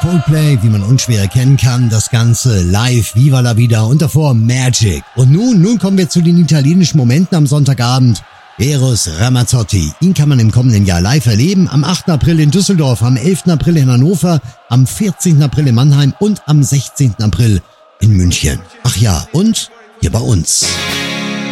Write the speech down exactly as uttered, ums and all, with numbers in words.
Coldplay, wie man unschwer erkennen kann, das Ganze live, Viva la Vida und davor Magic. Und nun, nun kommen wir zu den italienischen Momenten am Sonntagabend. Eros Ramazzotti, ihn kann man im kommenden Jahr live erleben, am achten April in Düsseldorf, am elften April in Hannover, am vierzehnten April in Mannheim und am sechzehnten April in München. Ach ja, und hier bei uns.